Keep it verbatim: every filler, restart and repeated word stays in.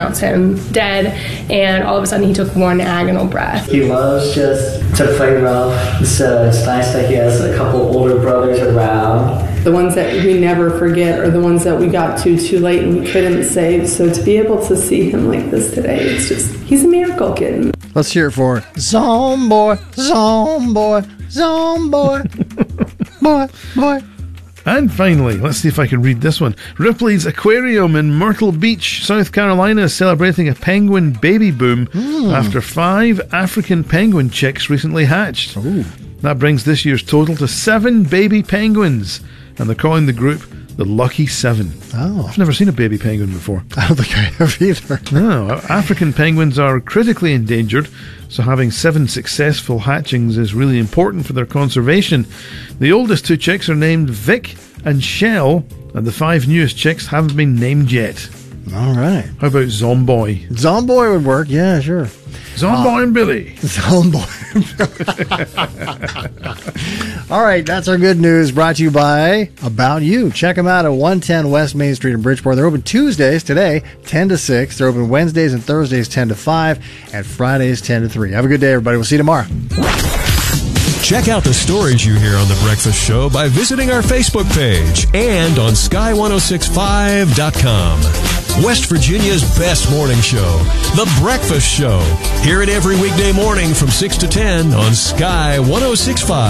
him dead, and all of a sudden he took one agonal breath. He loves just to play rough, so it's nice that he has a couple older brothers around. The ones that we never forget are the ones that we got to too late and we couldn't save. So to be able to see him like this today, it's just, he's a miracle kid. Let's hear it for Zomboy, Zomboy, Zomboy, boy, boy. And finally, let's see if I can read this one. Ripley's Aquarium in Myrtle Beach, South Carolina is celebrating a penguin baby boom mm. after five African penguin chicks recently hatched. Ooh. That brings this year's total to seven baby penguins, and they're calling the group the Lucky Seven. Oh. I've never seen a baby penguin before. I don't think I have either. No, African penguins are critically endangered, so having seven successful hatchings is really important for their conservation. The oldest two chicks are named Vic and Shell, and the five newest chicks haven't been named yet. All right. How about Zomboy? Zomboy would work, yeah, sure. Zomboy uh, and Billy. Zomboy and Billy. All right, that's our good news brought to you by About You. Check them out at one ten West Main Street in Bridgeport. They're open Tuesdays, today, ten to six. They're open Wednesdays and Thursdays, ten to five, and Fridays, ten to three. Have a good day, everybody. We'll see you tomorrow. Check out the stories you hear on The Breakfast Show by visiting our Facebook page and on sky ten sixty-five dot com. West Virginia's best morning show, The Breakfast Show. Hear it every weekday morning from six to ten on Sky ten sixty-five.